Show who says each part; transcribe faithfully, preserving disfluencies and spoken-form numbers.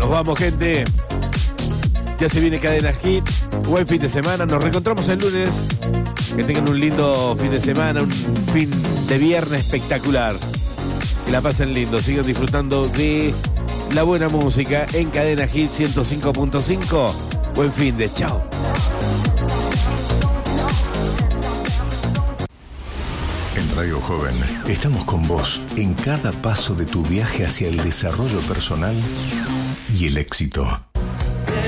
Speaker 1: Nos vamos, gente. Ya se viene Cadena Hit. Buen fin de semana. Nos reencontramos el lunes. Que tengan un lindo fin de semana. Un fin de viernes espectacular. Que la pasen lindo. Sigan disfrutando de la buena música en Cadena Hit ciento cinco punto cinco. Buen fin de. Chao.
Speaker 2: En Radio Joven estamos con vos en cada paso de tu viaje hacia el desarrollo personal y el éxito.